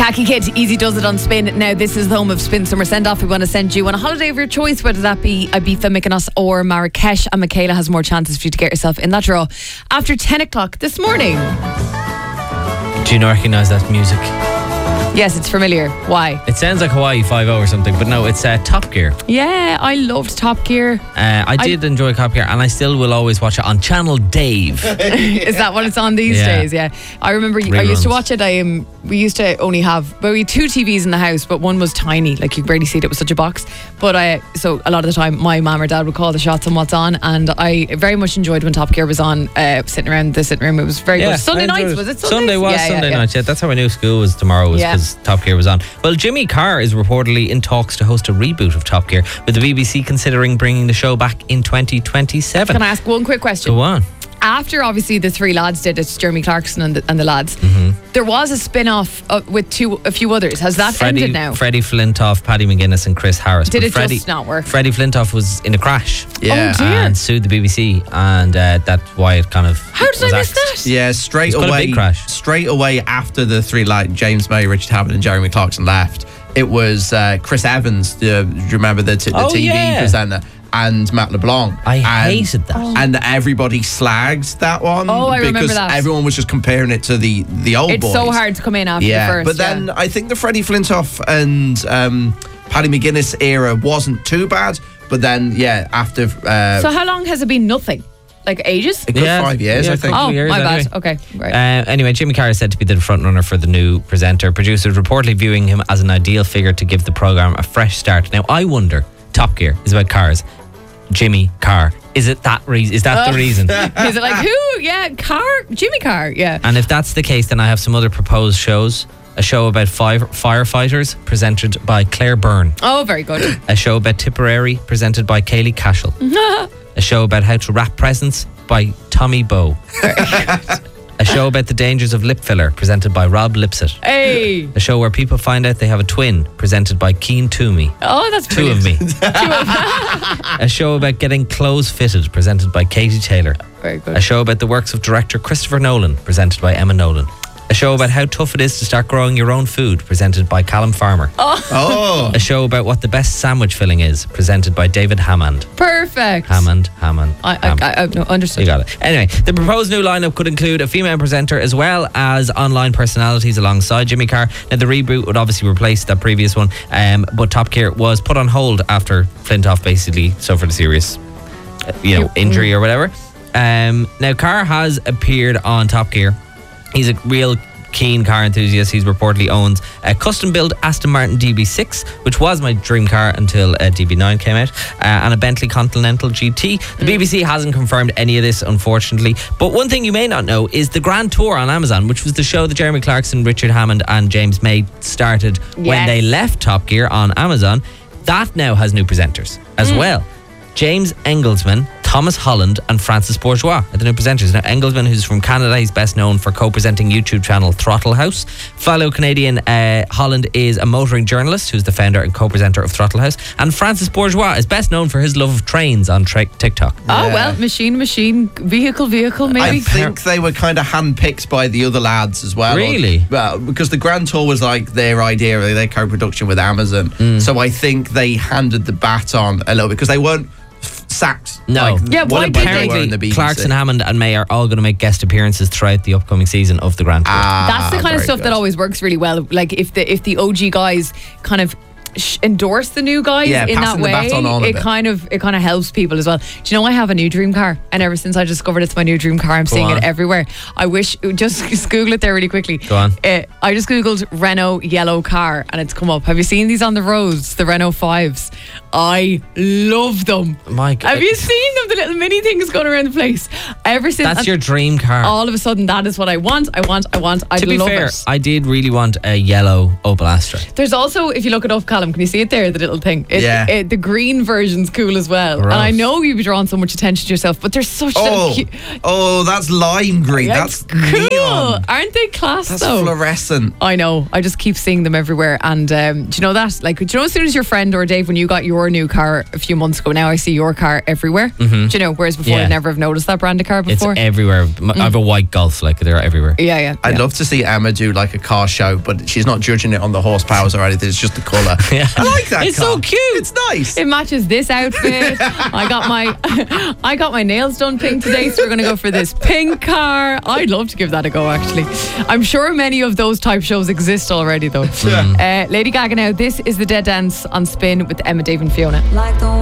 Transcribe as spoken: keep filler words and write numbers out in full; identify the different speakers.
Speaker 1: Khaki Kid, Easy Does It on Spin. Now, this is the home of Spin Summer Send Off. We want to send you on a holiday of your choice, whether that be Ibiza, Mykonos or Marrakesh. And Michaela has more chances for you to get yourself in that draw after ten o'clock this morning.
Speaker 2: Do you recognise that music?
Speaker 1: Yes, it's familiar. Why?
Speaker 2: It sounds like Hawaii Five-O or something, but no, it's uh, Top Gear.
Speaker 1: Yeah, I loved Top Gear.
Speaker 2: Uh, I did I, enjoy Top Gear, and I still will always watch it on Channel Dave.
Speaker 1: Is that what it's on these
Speaker 2: yeah.
Speaker 1: days? Yeah. I remember
Speaker 2: Reruns.
Speaker 1: I used to watch it. I um, We used to only have, well, we had two T Vs in the house, but one was tiny. Like, you could barely see it. It was such a box. But I, so a lot of the time, my mum or dad would call the shots on what's on, and I very much enjoyed when Top Gear was on, uh, sitting around the sitting room. It was very
Speaker 2: yeah,
Speaker 1: good. Sunday nights,
Speaker 2: it.
Speaker 1: was it Sundays?
Speaker 2: Sunday was
Speaker 1: yeah,
Speaker 2: Sunday
Speaker 1: yeah, yeah.
Speaker 2: nights, yeah. That's how I knew school was tomorrow, was because yeah. Top Gear was on. Well, Jimmy Carr is reportedly in talks to host a reboot of Top Gear, with the B B C considering bringing the show back in twenty twenty-seven.
Speaker 1: Can I ask one quick question?
Speaker 2: Go on.
Speaker 1: After, obviously, the three lads did it, Jeremy Clarkson and the, and the lads,
Speaker 2: mm-hmm.
Speaker 1: there was a spin-off uh, with two, a few others. Has that
Speaker 2: Freddie,
Speaker 1: ended now?
Speaker 2: Freddie Flintoff, Paddy McGuinness and Chris Harris.
Speaker 1: Did
Speaker 2: but
Speaker 1: it
Speaker 2: Freddie,
Speaker 1: just not work?
Speaker 2: Freddie Flintoff was in a crash.
Speaker 3: Yeah.
Speaker 1: Oh, dear.
Speaker 2: And sued the B B C, and uh, that's why it kind of
Speaker 1: How did I miss
Speaker 2: axed.
Speaker 1: that?
Speaker 3: Yeah, straight
Speaker 2: It's quite a
Speaker 3: away.
Speaker 2: big crash.
Speaker 3: Straight away after the three, like James May, Richard Hammond, and Jeremy Clarkson left, it was uh, Chris Evans. The, do you remember the, t- the
Speaker 2: Oh,
Speaker 3: T V
Speaker 2: yeah.
Speaker 3: presenter? And Matt LeBlanc.
Speaker 2: I
Speaker 3: and,
Speaker 2: hated that.
Speaker 1: Oh.
Speaker 3: And everybody slagged that one.
Speaker 1: Oh, I remember
Speaker 3: because
Speaker 1: that.
Speaker 3: everyone was just comparing it to the, the old
Speaker 1: It's
Speaker 3: boys.
Speaker 1: so hard to come in after
Speaker 3: Yeah,
Speaker 1: the first.
Speaker 3: but then
Speaker 1: yeah.
Speaker 3: I think the Freddie Flintoff and um, Paddy McGuinness era wasn't too bad. But then, yeah, after... Uh,
Speaker 1: So how long has it been nothing? Like ages?
Speaker 3: a good
Speaker 2: Yeah.
Speaker 3: five years,
Speaker 2: Yeah,
Speaker 3: I think.
Speaker 2: couple
Speaker 1: Oh,
Speaker 2: years
Speaker 1: my
Speaker 2: anyway.
Speaker 1: bad. Okay, right.
Speaker 2: Uh, anyway, Jimmy Carr is said to be the frontrunner for the new presenter. Producers reportedly viewing him as an ideal figure to give the programme a fresh start. Now, I wonder, Top Gear is about cars. Jimmy Carr. Is it that reason? Is that
Speaker 1: Oh.
Speaker 2: the reason?
Speaker 1: Is it like who? Yeah, Carr, Jimmy Carr. Yeah.
Speaker 2: And if that's the case, then I have some other proposed shows. A show about fire, firefighters presented by Claire Byrne.
Speaker 1: Oh, very good.
Speaker 2: A show about Tipperary presented by Kaylee Cashel. A show about how to wrap presents by Tommy Bow. A show about the dangers of lip filler presented by Rob Lipsett.
Speaker 1: Hey.
Speaker 2: A show where people find out they have a twin presented by Keen Toomey.
Speaker 1: Oh, that's
Speaker 2: Two
Speaker 1: brilliant.
Speaker 2: of me. A show about getting clothes fitted presented by Katie Taylor.
Speaker 1: Very good.
Speaker 2: A show about the works of director Christopher Nolan presented by Emma Nolan. A show about how tough it is to start growing your own food presented by Callum Farmer.
Speaker 3: Oh.
Speaker 2: A show about what the best sandwich filling is presented by David Hammond.
Speaker 1: Perfect.
Speaker 2: Hammond, Hammond,
Speaker 1: I,
Speaker 2: Hammond.
Speaker 1: I, I, I no, understood.
Speaker 2: You got it. Anyway, the proposed new lineup could include a female presenter as well as online personalities alongside Jimmy Carr. Now, the reboot would obviously replace that previous one, um, but Top Gear was put on hold after Flintoff basically suffered a serious, uh, you know, injury or whatever. Um, now, Carr has appeared on Top Gear. He's a real keen car enthusiast. He's reportedly owns a custom-built Aston Martin D B six, which was my dream car until uh, D B nine came out, uh, and a Bentley Continental G T. The mm. B B C hasn't confirmed any of this, unfortunately. But one thing you may not know is the Grand Tour on Amazon, which was the show that Jeremy Clarkson, Richard Hammond and James May started yes. when they left Top Gear on Amazon. That now has new presenters as mm. well. James Engelsman, Thomas Holland and Francis Bourgeois are the new presenters. Now, Engelsman, who's from Canada, he's best known for co-presenting YouTube channel Throttle House. Fellow Canadian uh, Holland is a motoring journalist who's the founder and co-presenter of Throttle House. And Francis Bourgeois is best known for his love of trains on tra- TikTok.
Speaker 1: Oh,
Speaker 3: Yeah.
Speaker 1: well, machine, machine, vehicle, vehicle, maybe.
Speaker 3: I think they were kind of handpicked by the other lads as well.
Speaker 2: Really?
Speaker 3: Well, because the Grand Tour was like their idea, their co-production with Amazon.
Speaker 2: Mm.
Speaker 3: So I think they handed the baton a little bit because they weren't f- sacked.
Speaker 2: No.
Speaker 3: Like,
Speaker 1: Yeah, why
Speaker 3: what
Speaker 1: did
Speaker 3: about
Speaker 1: they?
Speaker 3: they were in the B B C?
Speaker 2: Clarkson, Hammond and May are all going to make guest appearances throughout the upcoming season of the Grand Tour.
Speaker 3: Ah,
Speaker 1: That's the kind of
Speaker 3: very
Speaker 1: stuff
Speaker 3: good.
Speaker 1: that always works really well. Like if the if the O G guys kind of sh- endorse the new guys
Speaker 3: Yeah,
Speaker 1: in that
Speaker 3: passing the
Speaker 1: way,
Speaker 3: baton on a
Speaker 1: it
Speaker 3: bit.
Speaker 1: kind of it kind of helps people as well. Do you know I have a new dream car, and ever since I discovered it's my new dream car, I'm seeing
Speaker 2: on.
Speaker 1: it everywhere. I wish just, just Google it there really quickly.
Speaker 2: Go on.
Speaker 1: Uh, I just googled Renault yellow car and it's come up. Have you seen these on the roads? The Renault fives. I love them.
Speaker 2: My God.
Speaker 1: Have you seen them? The little mini things going around the place. Ever since
Speaker 2: That's
Speaker 1: and
Speaker 2: your dream car.
Speaker 1: all of a sudden, that is what I want. I want. I want. I
Speaker 2: to be
Speaker 1: love
Speaker 2: fair,
Speaker 1: it.
Speaker 2: I did really want a yellow Opel Astra.
Speaker 1: There's also, if you look it up, Callum, Callum, can you see it there, the little thing? It,
Speaker 3: Yeah.
Speaker 1: it- the green version's cool as well. And I know you've been drawing so much attention to yourself, but they're such
Speaker 3: Oh,
Speaker 1: little cute.
Speaker 3: oh, that's lime green.
Speaker 1: Yeah,
Speaker 3: That's
Speaker 1: cool.
Speaker 3: neon.
Speaker 1: Aren't they class
Speaker 3: That's
Speaker 1: though?
Speaker 3: fluorescent.
Speaker 1: I know. I just keep seeing them everywhere. And um, do you know that? Like, do you know as soon as your friend or Dave, when you got your new car a few months ago, now I see your car everywhere. Do you know? Whereas before
Speaker 2: Yeah.
Speaker 1: I'd never have noticed that brand of car
Speaker 2: It's
Speaker 1: before.
Speaker 2: everywhere. M- I have a white Golf, like they're everywhere.
Speaker 1: yeah, yeah.
Speaker 3: I'd
Speaker 1: yeah.
Speaker 3: love to see Emma do like a car show, but she's not judging it on the horsepowers or anything. It's just the colour.
Speaker 2: Yeah.
Speaker 3: I like that.
Speaker 2: It's
Speaker 3: car.
Speaker 2: so cute.
Speaker 3: It's nice.
Speaker 1: It matches this outfit. I got my I got my nails done pink today, so we're gonna go for this pink car. I'd love to give that a go, actually. I'm sure many of those type shows exist already though. Uh, Lady Gaga now, this is the Dead Dance on Spin with Emma, Dave and Fiona.
Speaker 4: Like the